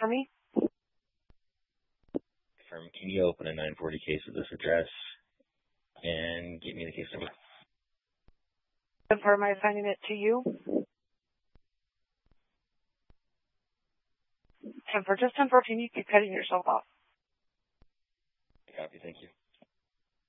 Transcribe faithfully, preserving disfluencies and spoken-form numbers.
for me? Firm, can you open a nine forty case at this address and get me the case number? Confirm I assigning it to you. And for just ten fourteen, you keep cutting yourself off. Copy, thank you.